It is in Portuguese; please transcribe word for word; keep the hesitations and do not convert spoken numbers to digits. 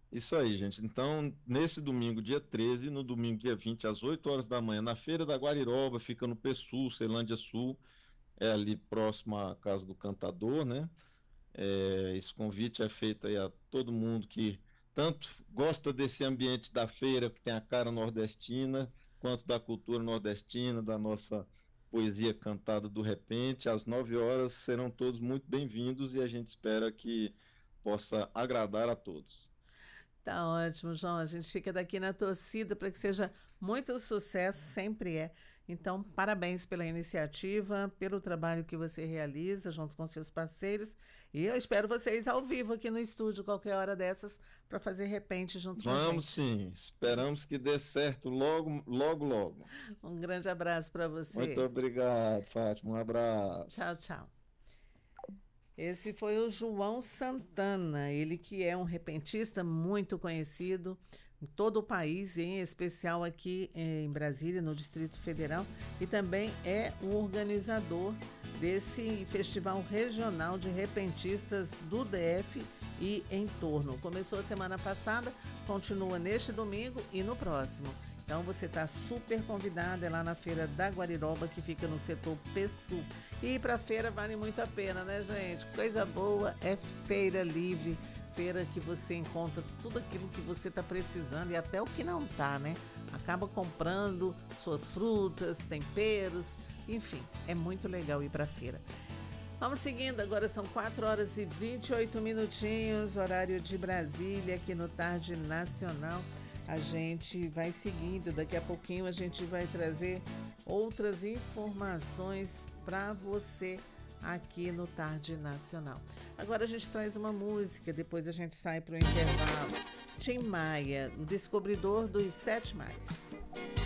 Isso aí, gente. Então, nesse domingo, dia treze, e no domingo, dia vinte, às oito horas da manhã, na Feira da Guariroba, fica no Pessul, Ceilândia Sul, é ali próximo à Casa do Cantador, né? É, esse convite é feito aí a todo mundo que tanto gosta desse ambiente da feira, que tem a cara nordestina, quanto da cultura nordestina, da nossa poesia cantada do repente. Às nove horas serão todos muito bem-vindos e a gente espera que possa agradar a todos. Tá ótimo, João. A gente fica daqui na torcida para que seja muito sucesso, sempre é. Então, parabéns pela iniciativa, pelo trabalho que você realiza junto com seus parceiros. E eu espero vocês ao vivo aqui no estúdio, qualquer hora dessas, para fazer repente junto com a Vamos gente. sim, esperamos que dê certo logo, logo, logo. Um grande abraço para Muito você. obrigado, Fátima. Um Tchau, abraço. tchau. Esse foi o João Santana, ele que é um repentista muito conhecido em todo o país, e em especial aqui em Brasília, no Distrito Federal, e também é o organizador desse festival regional de repentistas do D F e em torno. Começou a semana passada, continua neste domingo e no próximo. Então você está super convidado, é lá na Feira da Guariroba, que fica no setor Pessul. E ir para a feira vale muito a pena, né, gente? Coisa boa, é feira livre, feira que você encontra tudo aquilo que você está precisando e até o que não tá, né? Acaba comprando suas frutas, temperos, enfim, é muito legal ir para a feira. Vamos seguindo, agora são quatro horas e vinte e oito minutinhos, horário de Brasília, aqui no Tarde Nacional. A gente vai seguindo, daqui a pouquinho a gente vai trazer outras informações para você aqui no Tarde Nacional. Agora a gente traz uma música, depois a gente sai para o intervalo. Tim Maia, o descobridor dos Sete Mares.